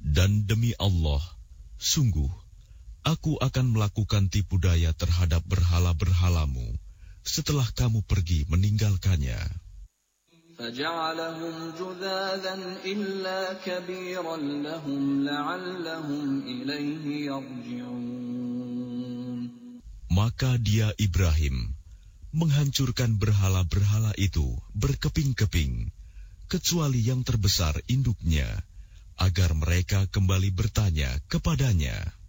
Dan demi Allah, sungguh, aku akan melakukan tipu daya terhadap berhala-berhalamu setelah kamu pergi meninggalkannya. فَجَعَلَهُمْ جُذَاذًا إِلَّا كَبِيرًا لَهُمْ لَعَلَّهُمْ إِلَيْهِ يَرْجِعُونَ. Maka dia Ibrahim menghancurkan berhala-berhala itu berkeping-keping, kecuali yang terbesar induknya, agar mereka kembali bertanya kepadanya.